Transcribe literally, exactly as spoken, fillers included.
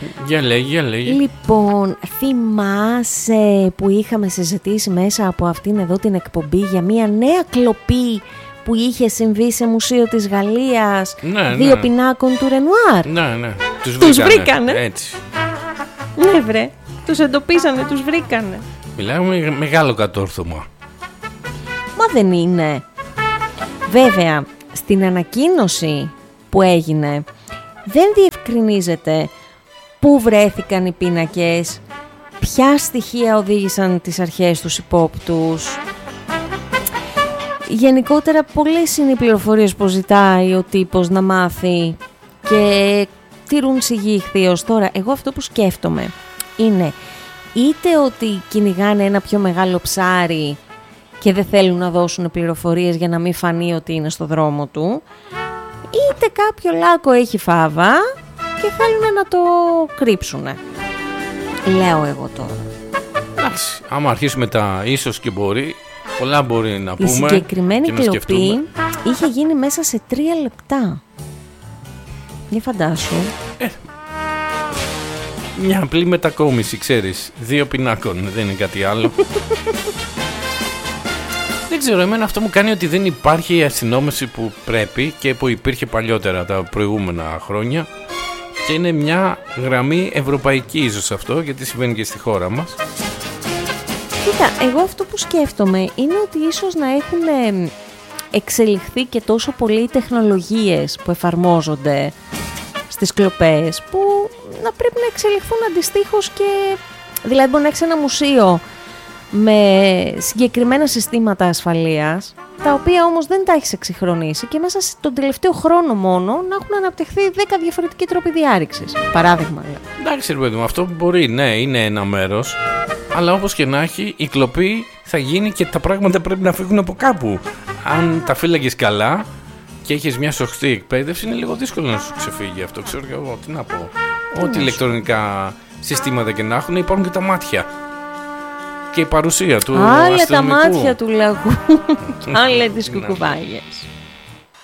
Για λέγει, για λέγει. Λοιπόν, θυμάσαι που είχαμε συζητήσει μέσα από αυτήν εδώ την εκπομπή για μια νέα κλοπή που είχε συμβεί σε μουσείο της Γαλλίας, ναι, δύο ναι. πινάκων του Ρενουάρ? Ναι, ναι. Τους, τους βρήκανε. βρήκανε. Έτσι. Ναι βρε, τους εντοπίσανε, τους βρήκανε. Μιλάμε για μεγάλο κατόρθωμα. Μα δεν είναι. Βέβαια, στην ανακοίνωση που έγινε δεν διευκρινίζεται πού βρέθηκαν οι πίνακες, ποια στοιχεία οδήγησαν τις αρχές τους υπόπτους. Γενικότερα πολλές είναι οι πληροφορίες που ζητάει ο τύπος να μάθει και τηρούν σιγή ηχθείως. Τώρα, εγώ αυτό που σκέφτομαι είναι είτε ότι κυνηγάνε ένα πιο μεγάλο ψάρι και δεν θέλουν να δώσουν πληροφορίες για να μην φανεί ότι είναι στο δρόμο του, είτε κάποιο λάκκο έχει φάβα και θέλουν να το κρύψουνε. Λέω εγώ τώρα. Εντάξει, άμα αρχίσουμε τα ίσως και μπορεί, πολλά μπορεί να πούμε. Η συγκεκριμένη κλοπή είχε γίνει μέσα σε τρία λεπτά. Για φαντάσου. Ε, μια απλή μετακόμιση, ξέρεις. Δύο πινάκων, δεν είναι κάτι άλλο. Δεν ξέρω, εμένα αυτό μου κάνει ότι δεν υπάρχει η αστυνόμευση που πρέπει και που υπήρχε παλιότερα τα προηγούμενα χρόνια. Και είναι μια γραμμή ευρωπαϊκή ίσως αυτό, γιατί συμβαίνει και στη χώρα μας. Κοίτα, εγώ αυτό που σκέφτομαι είναι ότι ίσως να έχουν εξελιχθεί και τόσο πολύ οι τεχνολογίες που εφαρμόζονται στις κλοπές, που να πρέπει να εξελιχθούν αντιστοίχως και... Δηλαδή μπορεί να έχεις ένα μουσείο με συγκεκριμένα συστήματα ασφαλείας, τα οποία όμως δεν τα έχεις εξυγχρονίσει και μέσα στον τελευταίο χρόνο μόνο να έχουν αναπτυχθεί δέκα διαφορετικοί τρόποι διάρρηξης. Παράδειγμα. Εντάξει, ρε παιδί μου, αυτό μπορεί, ναι, είναι ένα μέρος, αλλά όπως και να έχει, η κλοπή θα γίνει και τα πράγματα πρέπει να φύγουν από κάπου. Αν τα φύλαγες καλά και έχεις μια σωστή εκπαίδευση, είναι λίγο δύσκολο να σου ξεφύγει αυτό. Ξέρω και εγώ τι να πω. Ό,τι ηλεκτρονικά συστήματα και να έχουν, υπάρχουν και τα μάτια. Και η παρουσία του άλλα αστυνομικού. τα μάτια του λαγού και άλλα τις κουκουβάγες.